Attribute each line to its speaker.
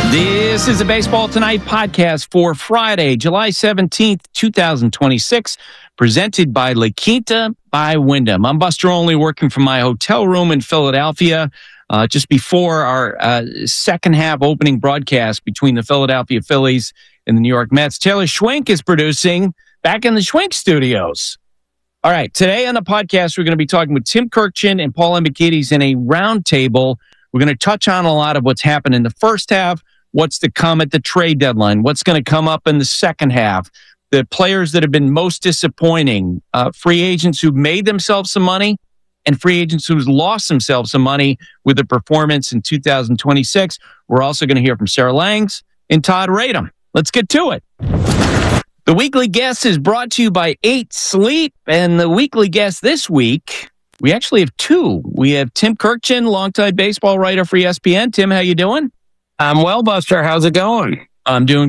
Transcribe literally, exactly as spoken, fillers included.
Speaker 1: This is a Baseball Tonight podcast for Friday, July seventeenth, twenty twenty-six, presented by La Quinta by Wyndham. I'm Buster Olney, working from my hotel room in Philadelphia, uh, just before our uh, second half opening broadcast between the Philadelphia Phillies and the New York Mets. Taylor Schwenk is producing back in the Schwenk studios. All right, today on the podcast, we're going to be talking with Tim Kurkjian and Paul Hembekides in a roundtable. We're going to touch on a lot of what's happened in the first half, what's to come at the trade deadline, what's going to come up in the second half, the players that have been most disappointing, uh, free agents who've made themselves some money, and free agents who've lost themselves some money with the performance in two thousand twenty-six. We're also going to hear from Sarah Langs and Todd Radom. Let's get to it. The weekly guest is brought to you by eight sleep, and the weekly guest this week, we actually have two. We have Tim Kurkjian, longtime baseball writer for E S P N. Tim, how you doing?
Speaker 2: I'm well, Buster. How's it going?
Speaker 1: I'm doing